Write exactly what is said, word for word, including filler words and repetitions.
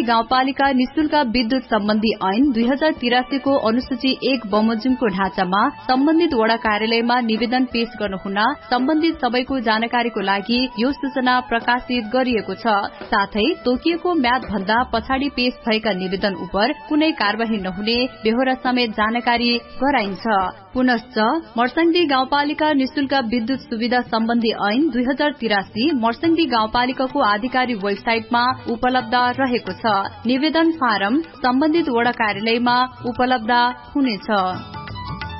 मर्स्याङदी गाउँपालिका निशुल्क विद्युत सम्बन्धी ऐन दुई हजार तिरासी को अनुसूची एक बमोजिमको ढाँचामा सम्बन्धित वडा कार्यालयमा निवेदन पेश गर्नुहुन सम्बन्धित सबैको जानकारीको लागि यो सूचना प्रकाशित गरिएको छ। साथै तोकिएको म्याद भन्दा पछाडि पेश भएका निवेदन उप कुनै कार्यवाही नहुने बेहोरा समेत जानकारी गराइन्छ। पुनश्च मर्स्याङदी गाउँपालिका निशुल्क विद्युत सुविधा सम्बन्धी ऐन दुई हजार तिरासी मर्स्याङदी गाउँपालिकाको आधिकारिक वेबसाइटमा उपलब्ध रहेको छ। निवेदन फारम सम्बन्धित वडा कार्यालयमा उपलब्ध हुनेछ।